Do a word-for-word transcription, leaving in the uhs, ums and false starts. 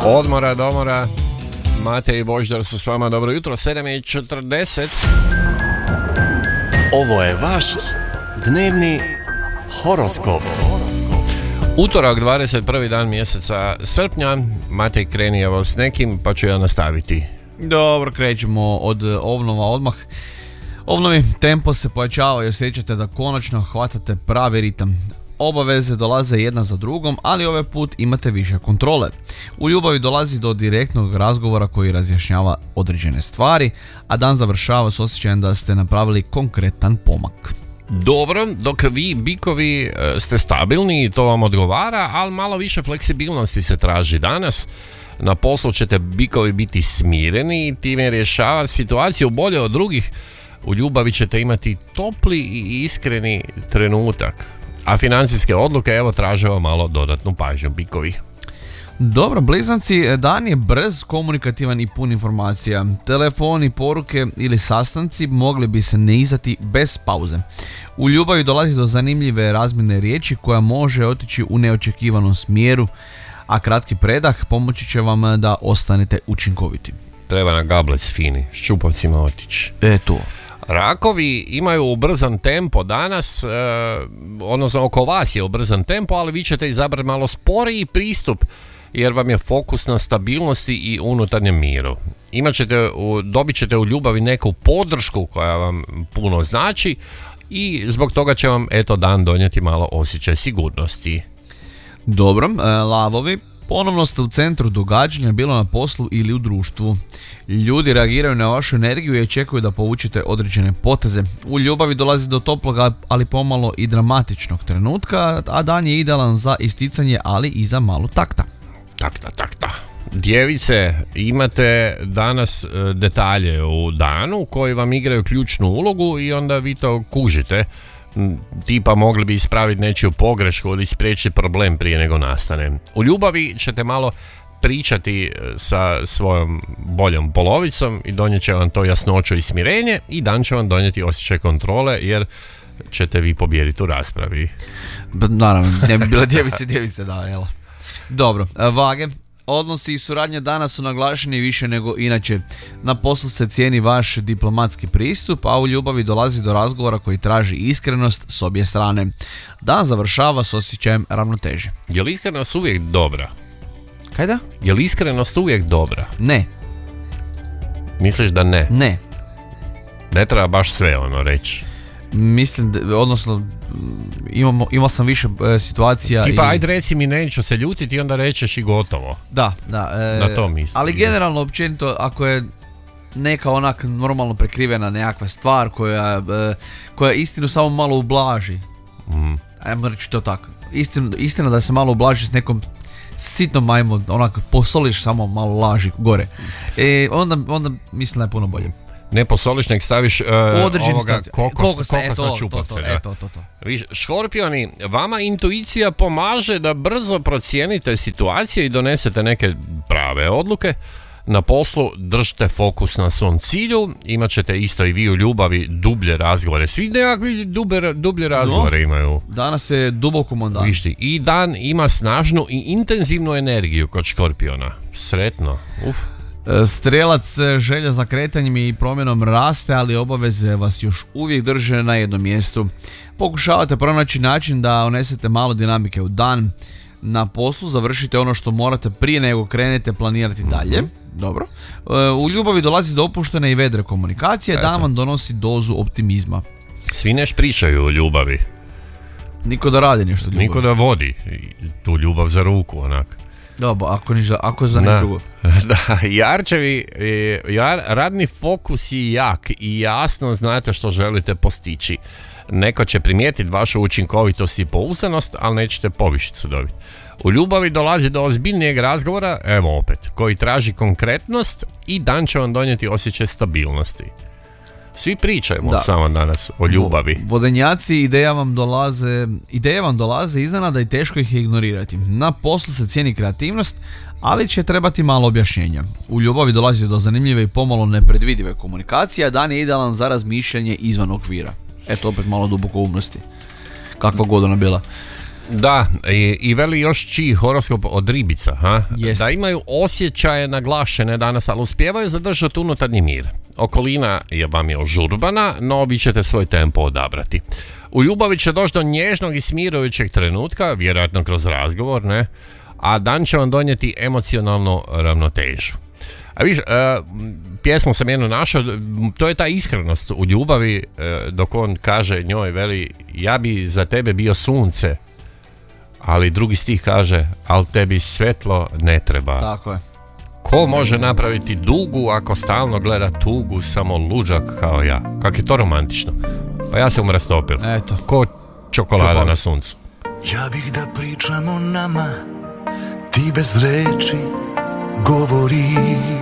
Odmora, domora, Matej i Božidar su s vama, dobro jutro, sedam i četrdeset. Ovo je vaš dnevni horoskop. Utorak, dvadeset prvi dan mjeseca srpnja. Matej, kreni evo s nekim, pa ću ja nastaviti. Dobro, krećemo od ovnova odmah. Ovnovi, tempo se pojačava i osjećate da konačno hvatate pravi ritam. Obaveze dolaze jedna za drugom, ali ovaj put imate više kontrole. U ljubavi dolazi do direktnog razgovora koji razjašnjava određene stvari, a dan završava s osjećajem da ste napravili konkretan pomak. Dobro, dok vi bikovi ste stabilni i to vam odgovara, ali malo više fleksibilnosti se traži danas. Na poslu ćete bikovi biti smireni i time rješavati situaciju bolje od drugih. U ljubavi ćete imati topli i iskreni trenutak. A financijske odluke, evo, traže vam malo dodatnu pažnju, bikovi. Dobro, blizanci, dan je brz, komunikativan i pun informacija. Telefoni, poruke ili sastanci mogli bi se nizati bez pauze. U ljubavi dolazi do zanimljive razmjene riječi koja može otići u neočekivanom smjeru, a kratki predah pomoći će vam da ostanete učinkoviti. Treba na gablec fini, s čupavcima otići. Eto. Rakovi imaju ubrzan tempo danas, eh, odnosno oko vas je ubrzan tempo, ali vi ćete izabrati malo sporiji pristup jer vam je fokus na stabilnosti i unutarnjem miru. Imat ćete, dobit ćete u ljubavi neku podršku koja vam puno znači i zbog toga će vam eto dan donijeti malo osjećaj sigurnosti. Dobro, lavovi, ponovno ste u centru događanja, bilo na poslu ili u društvu. Ljudi reagiraju na vašu energiju i očekuju da povučete određene poteze. U ljubavi dolazi do toploga, ali pomalo i dramatičnog trenutka, a dan je idealan za isticanje, ali i za malu takta. Takta, takta. Djevice, imate danas detalje u danu koji vam igraju ključnu ulogu i onda vi to kužite. Tipa mogli bi ispraviti nečiju pogrešku ili spriječiti problem prije nego nastane. U ljubavi ćete malo pričati sa svojom boljom polovicom i donijet će vam to jasnoću i smirenje i dan će vam donijeti osjećaj kontrole jer ćete vi pobijediti u raspravi. Naravno, ne bi bila djevice, djevice, da, jel. Dobro, vage. Odnosi i suradnje danas su naglašeni više nego inače. Na poslu se cijeni vaš diplomatski pristup, a u ljubavi dolazi do razgovora koji traži iskrenost s obje strane. Dan završava s osjećajem ravnoteže. Je li iskrenost uvijek dobra? Kaj da? Je li iskrenost uvijek dobra? Ne. Misliš da ne? Ne. Ne treba baš sve ono reći. Mislim, da, odnosno imamo, imao sam više e, situacija. Tipa, i... ajde reci mi neću se ljutiti i onda rećeš i gotovo. Da, da. E, Na to mislim. Ali generalno, općenito, ako je neka onak normalno prekrivena nekakva stvar koja, e, koja istinu samo malo ublaži. Mm. Ajmo reći to tako. Istina, istina da se malo ublaži s nekom sitnom, ajmo, onako posoliš samo malo laži gore. E, onda, onda mislim da je puno bolje. Ne posoliš, nek staviš uh, ovoga kokos, kokos na čupavce. Eto, to, to. Viš, Škorpioni, vama intuicija pomaže da brzo procijenite situacije i donesete neke prave odluke. Na poslu držite fokus na svom cilju, imat ćete isto i vi u ljubavi dublje razgovore. Svi nekakvi dublje, dublje razgovore no, imaju. Danas je duboko mandan. Višti, i dan ima snažnu i intenzivnu energiju kod Škorpiona. Sretno, uf. Strelac, želja za kretanjem i promjenom raste, ali obaveze vas još uvijek drže na jednom mjestu. Pokušavate pronaći način da unesete malo dinamike u dan. Na poslu završite ono što morate prije nego krenete planirati dalje. Dobro. U ljubavi dolazi do opuštene i vedre komunikacije, dan vam donosi dozu optimizma. Svi neš pričaju o ljubavi. Niko da radi nešto ljubavi. Niko da vodi tu ljubav za ruku, onak. Dobro, ako, niža, ako za niš drugo. Da, Jarčevi, jar, radni fokus je jak i jasno znate što želite postići. Neko će primijetiti vašu učinkovitost i pouzdanost, ali nećete povišicu dobiti. U ljubavi dolazi do ozbiljnijeg razgovora, evo opet, koji traži konkretnost i dan će vam donijeti osjećaj stabilnosti. Svi pričajmo da. Samo danas o ljubavi. Vodenjaci, ideja vam dolaze, ideje vam dolaze iznenada i teško ih je ignorirati. Na poslu se cijeni kreativnost, ali će trebati malo objašnjenja. U ljubavi dolazi do zanimljive i pomalo nepredvidive komunikacije, a dan je idealan za razmišljanje izvan okvira. Eto opet malo duboko umnosti. Kakva god ona bila. Da, i, i veli još čiji horoskop od ribica, ha? Jest. Da imaju osjećaje naglašene danas, ali uspijevaju zadržati unutarnji mir. Okolina je vam je ožurbana, no vi ćete svoj tempo odabrati. U ljubavi će doći do nježnog i smirujućeg trenutka, vjerojatno kroz razgovor, ne? A dan će vam donijeti emocionalnu ravnotežu. A viš, uh, pjesmu sam jednu našao, to je ta iskrenost u ljubavi, uh, dok on kaže njoj, veli, ja bi za tebe bio sunce, ali drugi stih kaže, ali tebi svetlo ne treba. Tako je. Ko može napraviti dugu ako stalno gleda tugu, samo luđak kao ja? Kak je to romantično. Pa ja se um rastopil. Eto. Ko čokolada Čokolad. na suncu. Ja bih da pričam o nama, ti bez reči govoriš.